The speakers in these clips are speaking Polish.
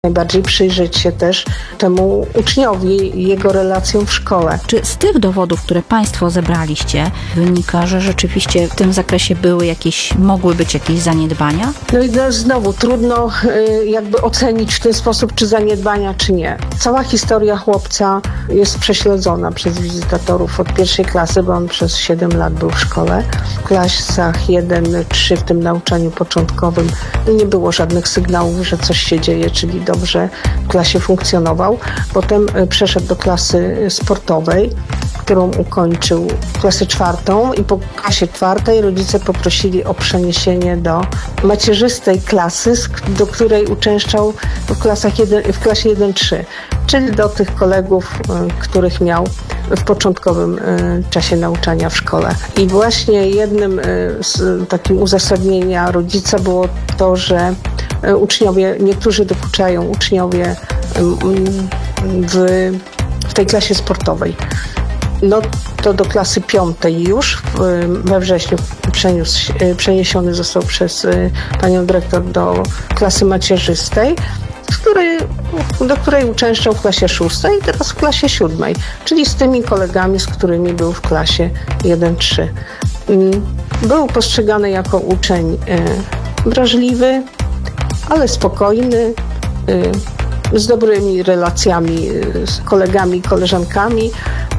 najbardziej przyjrzeć się też temu uczniowi i jego relacjom w szkole. Czy z tych dowodów, które Państwo zebraliście, wynika, że rzeczywiście w tym zakresie mogły być jakieś zaniedbania? No i znowu trudno jakby ocenić w ten sposób, czy zaniedbania, czy nie. Cała historia chłopca jest prześledzona przez wizytatorów od pierwszej klasy, bo on przez 7 lat był w szkole. W klasach 1-3 w tym nauczaniu początkowym nie było żadnych sygnałów, że coś się dzieje, czyli dobrze w klasie funkcjonował. Potem przeszedł do klasy sportowej, którą ukończył klasę 4 i po klasie 4 rodzice poprosili o przeniesienie do macierzystej klasy, do której uczęszczał w klasie 1-3, czyli do tych kolegów, których miał w początkowym czasie nauczania w szkole. I właśnie jednym z takim uzasadnienia rodzica było to, że niektórzy dokuczają uczniowie w tej klasie sportowej. No to do klasy 5 już we wrześniu przeniesiony został przez panią dyrektor do klasy macierzystej, do której uczęszczał w klasie 6 i teraz w klasie 7, czyli z tymi kolegami, z którymi był w klasie 1-3. Był postrzegany jako uczeń wrażliwy, ale spokojny, z dobrymi relacjami z kolegami i koleżankami,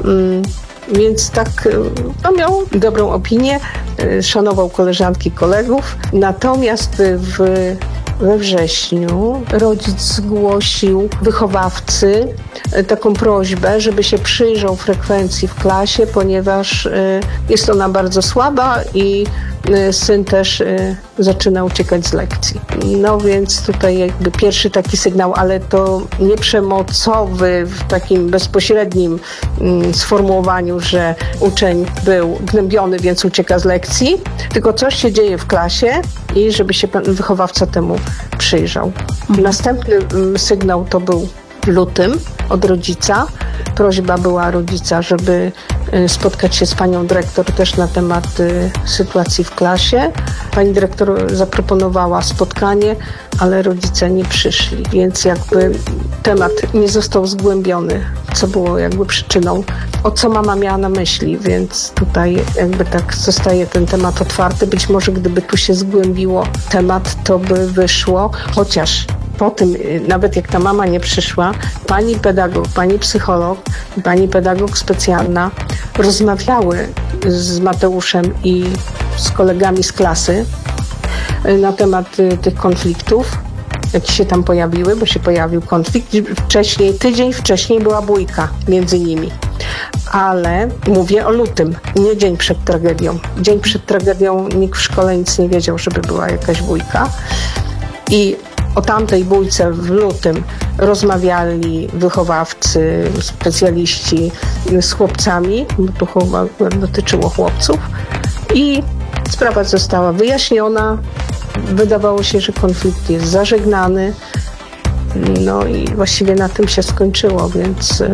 więc tak miał dobrą opinię, szanował koleżanki, kolegów. Natomiast we wrześniu rodzic zgłosił wychowawcy taką prośbę, żeby się przyjrzał frekwencji w klasie, ponieważ jest ona bardzo słaba i syn też zaczyna uciekać z lekcji. No więc tutaj jakby pierwszy taki sygnał, ale to nie przemocowy w takim bezpośrednim sformułowaniu, że uczeń był gnębiony, więc ucieka z lekcji, tylko coś się dzieje w klasie i żeby się wychowawca temu przyjrzał. Następny sygnał to był w lutym od rodzica. Prośba była rodzica, żeby spotkać się z panią dyrektor też na temat sytuacji w klasie. Pani dyrektor zaproponowała spotkanie, ale rodzice nie przyszli, więc jakby temat nie został zgłębiony, co było jakby przyczyną, o co mama miała na myśli, więc tutaj jakby tak zostaje ten temat otwarty. Być może gdyby tu się zgłębiło temat, to by wyszło, chociaż po tym, nawet jak ta mama nie przyszła, pani pedagog, pani psycholog, pani pedagog specjalna rozmawiały z Mateuszem i z kolegami z klasy na temat tych konfliktów, jakie się tam pojawiły, bo się pojawił konflikt. Tydzień wcześniej była bójka między nimi. Ale mówię o lutym, nie dzień przed tragedią. Dzień przed tragedią nikt w szkole nic nie wiedział, żeby była jakaś bójka. I o tamtej bójce w lutym rozmawiali wychowawcy, specjaliści z chłopcami, bo tu chyba dotyczyło chłopców i sprawa została wyjaśniona. Wydawało się, że konflikt jest zażegnany. No i właściwie na tym się skończyło, więc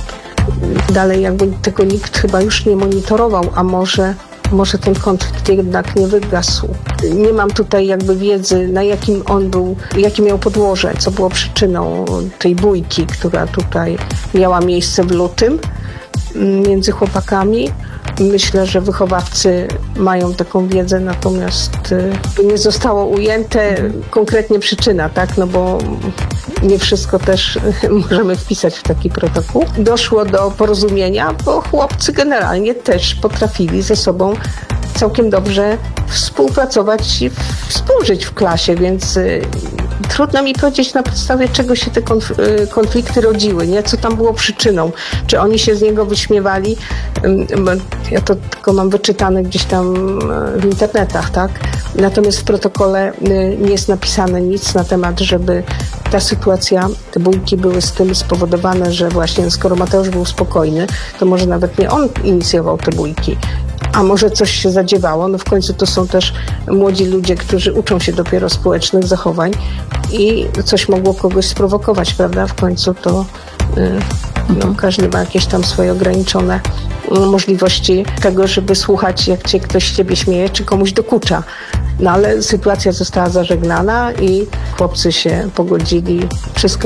dalej jakby tego nikt chyba już nie monitorował, a może ten konflikt jednak nie wygasł. Nie mam tutaj jakby wiedzy, na jakim on był, jakie miał podłoże, co było przyczyną tej bójki, która tutaj miała miejsce w lutym między chłopakami. Myślę, że wychowawcy mają taką wiedzę, natomiast nie zostało ujęte konkretnie przyczyna, tak? No bo nie wszystko też możemy wpisać w taki protokół. Doszło do porozumienia, bo chłopcy generalnie też potrafili ze sobą całkiem dobrze współpracować i współżyć w klasie, więc trudno mi powiedzieć, na podstawie czego się te konflikty rodziły, nie? Co tam było przyczyną. Czy oni się z niego wyśmiewali? Ja to tylko mam wyczytane gdzieś tam w internetach, tak? Natomiast w protokole nie jest napisane nic na temat, żeby ta sytuacja, te bójki były z tym spowodowane, że właśnie skoro Mateusz był spokojny, to może nawet nie on inicjował te bójki. A może coś się zadziewało, no w końcu to są też młodzi ludzie, którzy uczą się dopiero społecznych zachowań i coś mogło kogoś sprowokować, prawda? W końcu to każdy ma jakieś tam swoje ograniczone możliwości tego, żeby słuchać, jak ktoś z ciebie śmieje, czy komuś dokucza. No ale sytuacja została zażegnana i chłopcy się pogodzili, wszystko